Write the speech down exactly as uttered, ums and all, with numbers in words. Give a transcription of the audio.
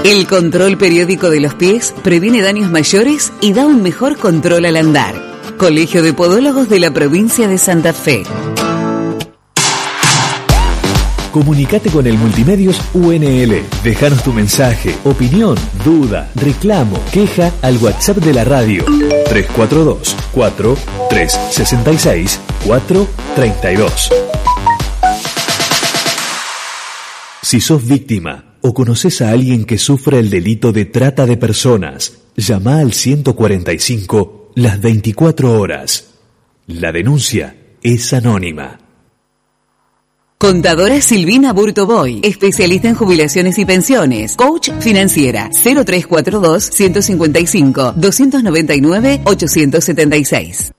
El control periódico de los pies previene daños mayores y da un mejor control al andar. Colegio de Podólogos de la Provincia de Santa Fe. Comunicate con el Multimedios U N L. Déjanos tu mensaje, opinión, duda, reclamo, queja al WhatsApp de la radio tres cuatro dos, cuatro, tres seis seis, cuatro tres dos. Si sos víctima o conoces a alguien que sufre el delito de trata de personas, llama al ciento cuarenta y cinco las veinticuatro horas. La denuncia es anónima. Contadora Silvina Burtoboy, especialista en jubilaciones y pensiones, coach financiera, cero tres cuatro dos, uno cinco cinco, dos nueve nueve, ocho siete seis.